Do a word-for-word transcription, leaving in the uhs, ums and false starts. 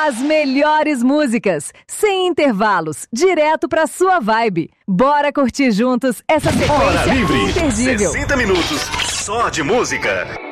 As melhores músicas, sem intervalos, direto pra sua vibe. Bora curtir juntos essa sequência Hora Livre, imperdível. sessenta minutos só de música.